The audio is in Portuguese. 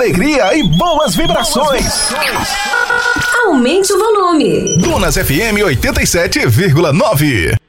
alegria e boas vibrações. Aumente o volume. Dunas FM 87,9.